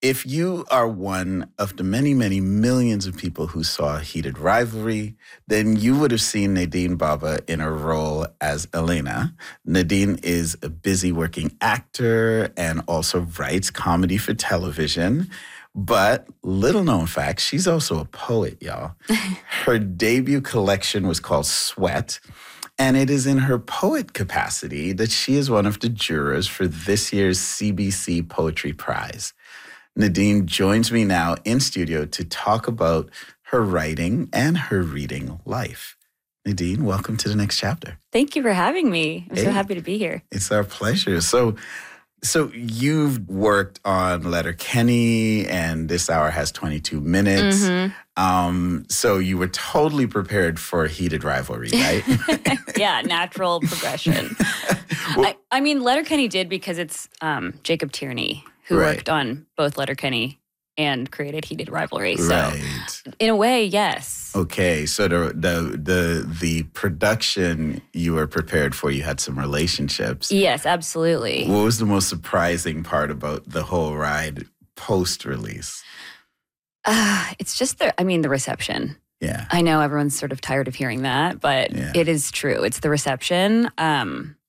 If you are one of the many, many millions of people who saw Heated Rivalry, then you would have seen Nadine Baba in a role as Elena. Nadine is a busy working actor and also writes comedy for television. But little known fact, she's also a poet, y'all. Her debut collection was called Sweat. And it is in her poet capacity that she is one of the jurors for this year's CBC Poetry Prize. Nadine joins me now in studio to talk about her writing and her reading life. Nadine, welcome to the next chapter. Thank you for having me. I'm so happy to be here. It's our pleasure. So you've worked on Letterkenny, and this hour has 22 minutes. So you were totally prepared for Heated Rivalry, right? Yeah, natural progression. Well, I mean, Letterkenny did because it's Jacob Tierney who worked on both Letterkenny and created Heated Rivalry. So in a way, yes. Okay, so the production you were prepared for, you had some relationships. Yes, absolutely. What was the most surprising part about the whole ride post-release? It's just the reception. Yeah. I know everyone's sort of tired of hearing that, but it is true. It's the reception.